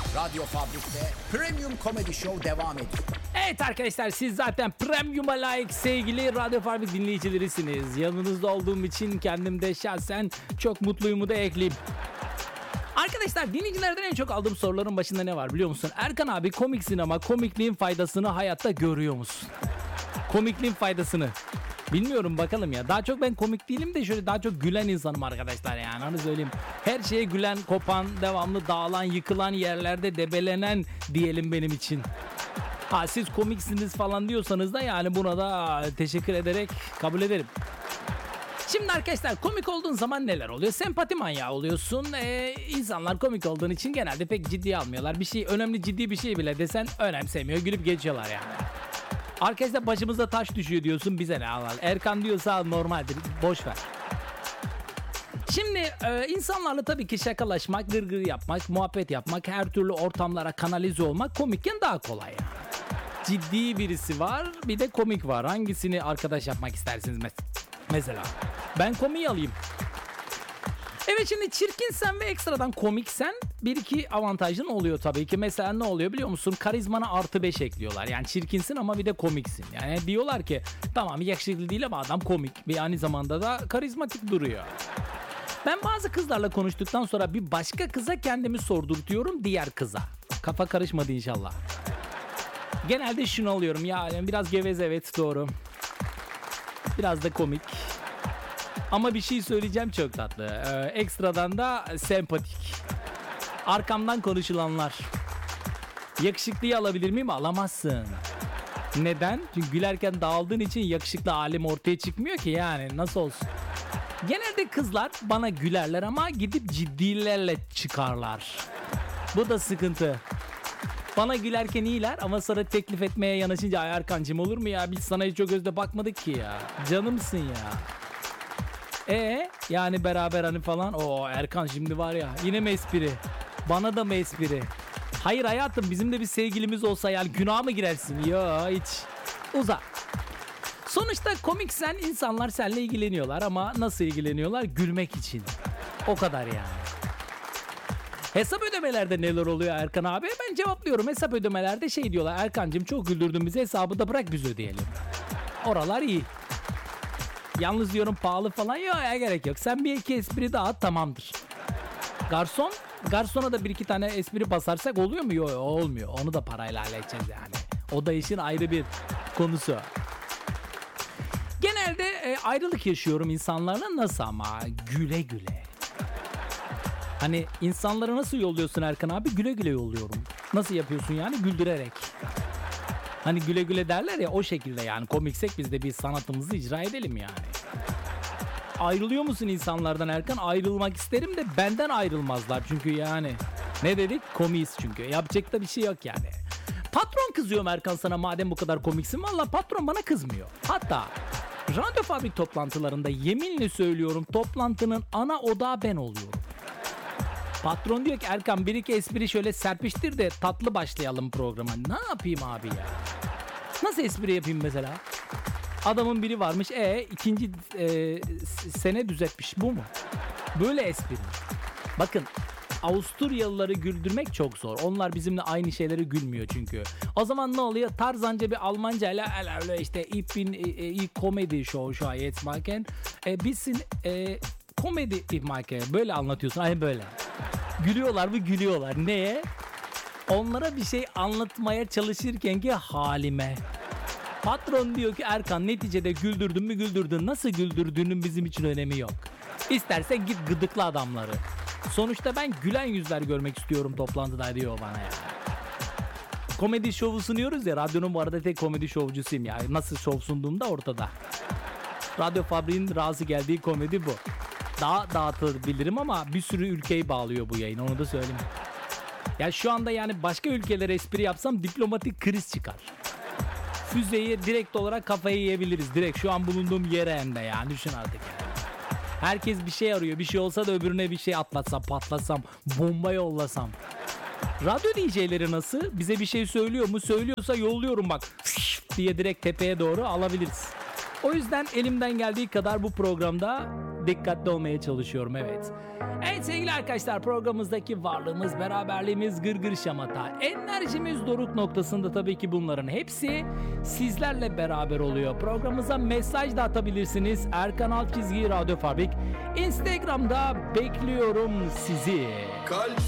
Radyo Fabrik'te Premium Comedy Show devam ediyor. Evet arkadaşlar, siz zaten premium'a layık sevgili Radyo Fabrik dinleyicilerisiniz. Yanınızda olduğum için kendim de şahsen çok mutluyumu da ekleyeyim. Arkadaşlar, dinleyicilerden en çok aldığım soruların başında ne var biliyor musun? Erkan abi, komiksin ama komikliğin faydasını hayatta görüyor musun? Komikliğin faydasını. Bilmiyorum, bakalım ya. Daha çok ben komik değilim de şöyle daha çok gülen insanım arkadaşlar yani. Hani söyleyeyim. Her şeye gülen, kopan, devamlı dağılan, yıkılan, yerlerde debelenen diyelim benim için. Ha, siz komiksiniz falan diyorsanız da yani buna da teşekkür ederek kabul ederim. Şimdi arkadaşlar, komik olduğun zaman neler oluyor? Sempati manyağı oluyorsun. İnsanlar komik olduğun için genelde pek ciddiye almıyorlar. Bir şey, önemli ciddi bir şey bile desen önemsemiyor. Gülüp geçiyorlar yani. Arkadaşlar, başımıza taş düşüyor diyorsun, bize ne al. Erkan diyorsa normaldir, boş ver. Şimdi insanlarla tabii ki şakalaşmak, gırgır yapmak, muhabbet yapmak, her türlü ortamlara kanalize olmak komikken daha kolay. Ciddi birisi var, bir de komik var. Hangisini arkadaş yapmak istersiniz mesela? Ben komiği alayım. Evet, şimdi çirkinsen ve ekstradan komiksen bir iki avantajın oluyor tabii ki. Mesela ne oluyor biliyor musun? Karizmana artı 5 ekliyorlar. Yani çirkinsin ama bir de komiksin. Yani diyorlar ki tamam, yakışıklı değil ama adam komik. Bir aynı zamanda da karizmatik duruyor. Ben bazı kızlarla konuştuktan sonra bir başka kıza kendimi sordurtuyorum, diğer kıza. Kafa karışmadı inşallah. Genelde şunu alıyorum ya, yani biraz geveze, evet doğru. Biraz da komik. Ama bir şey söyleyeceğim, çok tatlı. Ekstradan da sempatik. Arkamdan konuşulanlar. Yakışıklıyı alabilir miyim? Alamazsın. Neden? Çünkü gülerken dağıldığın için yakışıklı halim ortaya çıkmıyor ki, yani nasıl olsun. Genelde kızlar bana gülerler ama gidip ciddilerle çıkarlar. Bu da sıkıntı. Bana gülerken iyiler ama sonra teklif etmeye yanaşınca ay Erkancığım olur mu ya, biz sana hiç o gözle bakmadık ki ya. Canımsın ya. Yani beraber hani falan. O Erkan şimdi var ya, yine mi espri? Bana da mı espri? Hayır hayatım, bizim de bir sevgilimiz olsa yani günaha mı girersin? Yo, hiç. Uzak. Sonuçta komiksen insanlar seninle ilgileniyorlar ama nasıl ilgileniyorlar? Gülmek için. O kadar yani. Hesap ödemelerde neler oluyor Erkan abi? Ben cevaplıyorum. Hesap ödemelerde şey diyorlar: Erkancığım çok güldürdün bizi, hesabı da bırak biz ödeyelim. Oralar iyi. Yalnız diyorum pahalı falan, yok ya, gerek yok. Sen bir iki espri daha at, tamamdır. Garsona da bir iki tane espri basarsak oluyor mu? Yok, olmuyor. Onu da parayla halledeceğiz yani. O da işin ayrı bir konusu. Genelde ayrılık yaşıyorum insanlarla, nasıl ama? Güle güle. Hani insanlara nasıl yolluyorsun Erkan abi? Güle güle yolluyorum. Nasıl yapıyorsun yani? Güldürerek. Hani güle güle derler ya, o şekilde yani. Komiksek biz de bir sanatımızı icra edelim yani. Ayrılıyor musun insanlardan Erkan? Ayrılmak isterim de benden ayrılmazlar çünkü yani. Ne dedik? Komiyiz çünkü. Yapacak da bir şey yok yani. Patron kızıyor Erkan sana, madem bu kadar komiksin. Valla patron bana kızmıyor. Hatta Radyo Fabrik toplantılarında yeminle söylüyorum, toplantının ana odağı ben oluyorum. Patron diyor ki Erkan, bir iki espri şöyle serpiştir de tatlı başlayalım programa. Ne yapayım abi ya? Nasıl espri yapayım mesela? Adamın biri varmış, ikinci sene düzeltmiş, bu mu? Böyle espri. Bakın, Avusturyalıları güldürmek çok zor. Onlar bizimle aynı şeyleri gülmüyor çünkü. O zaman ne oluyor? Tarzanca bir Almanca ile öyle işte ich bin Comedy Show şu an jetzt machen. Bisschen Comedy ich mache. Böyle anlatıyorsun. Aynen böyle. Gülüyorlar mı? Gülüyorlar. Neye? Onlara bir şey anlatmaya çalışırkenki halime. Patron diyor ki Erkan, neticede güldürdün mü güldürdün. Nasıl güldürdüğünün bizim için önemi yok. İstersen git gıdıkla adamları. Sonuçta ben gülen yüzler görmek istiyorum toplantıda diyor bana ya. Komedi şovu sunuyoruz ya. Radyonun bu arada tek komedi şovcusuyum ya. Nasıl şov sunduğum da ortada. Radyo Fabrik'in razı geldiği komedi bu. Daha dağıtabilirim ama bir sürü ülkeyi bağlıyor bu yayın, onu da söyleyeyim. Ya şu anda yani başka ülkelere espri yapsam diplomatik kriz çıkar. Füzeyi direkt olarak kafayı yiyebiliriz. Direkt şu an bulunduğum yere hem de yani, düşün artık yani. Herkes bir şey arıyor. Bir şey olsa da öbürüne bir şey atlatsam, patlatsam, bomba yollasam. Radyo DJ'leri nasıl? Bize bir şey söylüyor mu? Söylüyorsa yolluyorum bak diye direkt tepeye doğru alabiliriz. O yüzden elimden geldiği kadar bu programda dikkatli olmaya çalışıyorum, evet. Evet Sevgili arkadaşlar, programımızdaki varlığımız, beraberliğimiz, gırgır şamata, enerjimiz doruk noktasında tabii ki bunların hepsi sizlerle beraber oluyor. Programımıza mesaj da atabilirsiniz. Erkan _Radyo Fabrik. Instagram'da bekliyorum sizi. Kalp